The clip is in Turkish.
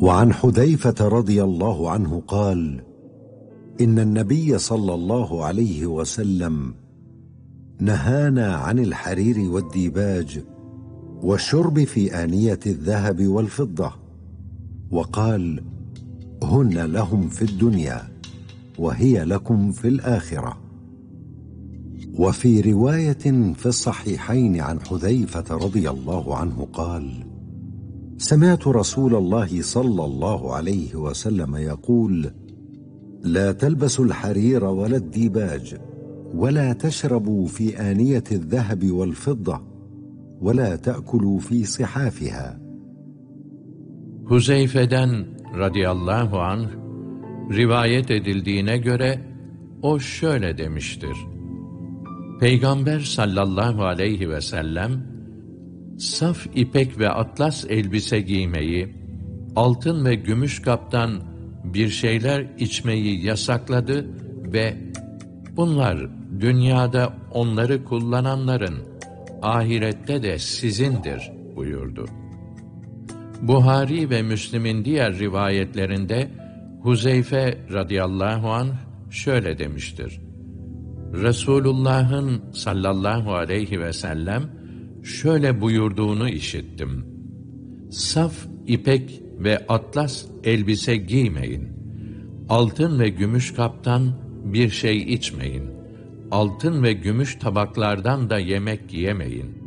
وعن حذيفة رضي الله عنه قال: إن النبي صلى الله عليه وسلم نهانا عن الحرير والديباج والشرب في آنية الذهب والفضة، وقال: هن لهم في الدنيا وهي لكم في الآخرة. وفي رواية في الصحيحين عن حذيفة رضي الله عنه قال: سمعت رسول الله صلى الله عليه وسلم يقول: لا تلبسوا الحرير ولا الديباج، ولا تشربوا في آنية الذهب والفضة، ولا تأكلوا في صحافها. Huzeyfe'den radıyallahu anh rivayet edildiğine göre o şöyle demiştir: Peygamber sallallahu aleyhi ve sellem saf ipek ve atlas elbise giymeyi, altın ve gümüş kaptan bir şeyler içmeyi yasakladı ve bunlar dünyada onları kullananların, ahirette de sizindir buyurdu. Buhari ve Müslim'in diğer rivayetlerinde Huzeyfe radıyallahu anh şöyle demiştir: Resulullah'ın sallallahu aleyhi ve sellem şöyle buyurduğunu işittim: Saf ipek ve atlas elbise giymeyin, altın ve gümüş kaptan bir şey içmeyin, altın ve gümüş tabaklardan da yemek yemeyin.